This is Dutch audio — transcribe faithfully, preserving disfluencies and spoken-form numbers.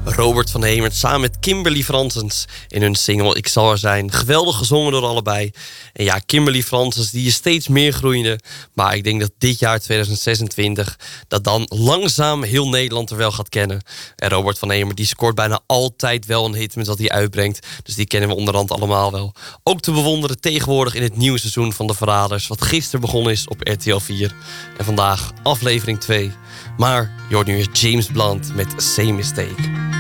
Robert van Hemert samen met Kimberly Fransens in hun single Ik zal er zijn. Geweldig gezongen door allebei. En ja, Kimberly Fransens die is steeds meer groeiende. Maar ik denk dat dit jaar tweeduizend zesentwintig... dat dan langzaam heel Nederland er wel gaat kennen. En Robert van Hemert die scoort bijna altijd wel een hit met wat hij uitbrengt. Dus die kennen we onderhand allemaal wel. Ook te bewonderen tegenwoordig in het nieuwe seizoen van De Verraders. Wat gisteren begonnen is op R T L vier. En vandaag aflevering twee. Maar je hoort nu eens James Blunt met Same Mistake.